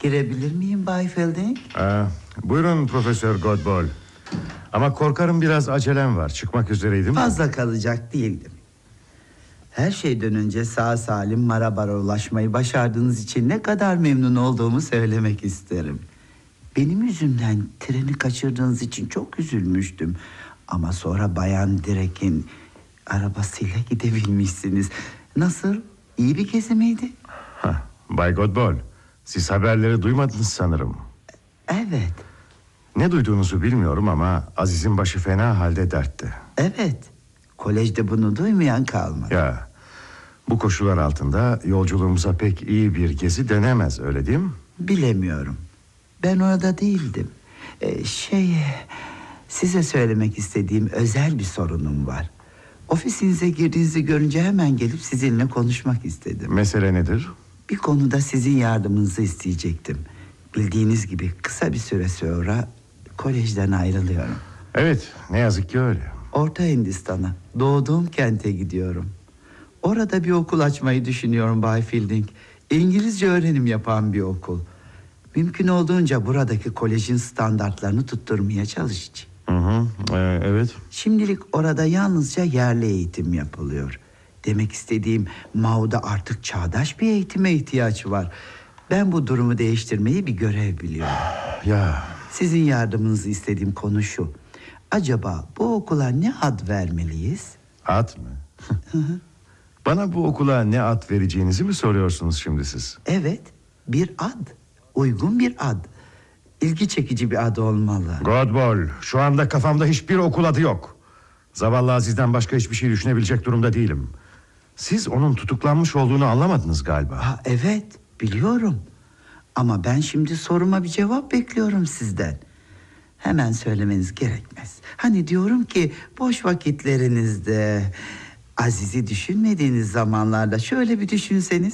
Girebilir miyim Bay Fielding? Buyurun Profesör Godball. Ama korkarım biraz acelem var. Çıkmak üzereydim. Fazla kalacak değildim. Her şeyden önce sağ salim Marabar'a ulaşmayı başardığınız için ne kadar memnun olduğumu söylemek isterim. Benim yüzümden treni kaçırdığınız için çok üzülmüştüm. Ama sonra Bayan Direk'in arabasıyla gidebilmişsiniz. Nasıl? İyi bir gezi miydi? Bay Godball, siz haberleri duymadınız sanırım. Evet. Ne duyduğunuzu bilmiyorum ama Aziz'in başı fena halde dertte. Evet. Kolejde bunu duymayan kalmadı. Ya, bu koşullar altında yolculuğumuza pek iyi bir gezi denemez, öyle değil mi? Bilemiyorum. Ben orada değildim. Size söylemek istediğim özel bir sorunum var. Ofisinize girdiğinizi görünce hemen gelip sizinle konuşmak istedim. Mesele nedir? Bir konuda sizin yardımınızı isteyecektim. Bildiğiniz gibi kısa bir süre sonra kolejden ayrılıyorum. Evet, ne yazık ki öyle. Orta Hindistan'a, doğduğum kente gidiyorum. Orada bir okul açmayı düşünüyorum Bay Fielding. İngilizce öğrenim yapan bir okul. Mümkün olduğunca buradaki kolejin standartlarını tutturmaya çalışacağım. Evet. Şimdilik orada yalnızca yerli eğitim yapılıyor. Demek istediğim, Mao'da artık çağdaş bir eğitime ihtiyaç var. Ben bu durumu değiştirmeyi bir görev biliyorum. Ya, Sizin yardımınızı istediğim konu şu. Acaba bu okula ne ad vermeliyiz? ad mı? Bana bu okula ne ad vereceğinizi mi soruyorsunuz şimdi siz? Evet, bir ad. Uygun bir ad. İlgi çekici bir ad olmalı. Godball, şu anda kafamda hiçbir okul adı yok. Zavallı Aziz'den başka hiçbir şey düşünebilecek durumda değilim. Siz onun tutuklanmış olduğunu anlamadınız galiba. Evet, biliyorum. Ama ben şimdi soruma bir cevap bekliyorum sizden. Hemen söylemeniz gerekmez. Hani diyorum ki boş vakitlerinizde, Aziz'i düşünmediğiniz zamanlarda şöyle bir düşünseniz.